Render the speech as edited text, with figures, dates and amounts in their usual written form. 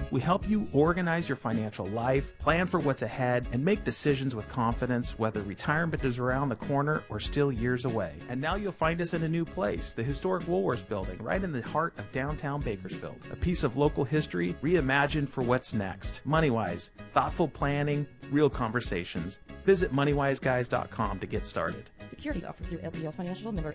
We help you organize your financial life, plan for what's ahead, and make decisions with confidence, whether retirement is around the corner or still years away. And now you'll find us in a new place, the historic Woolworths building, right in the heart of downtown Bakersfield. A piece of local history reimagined for what's next. MoneyWise, thoughtful planning, real conversations. Visit MoneyWiseGuys.com to get started. Securities offered through LPL Financial, member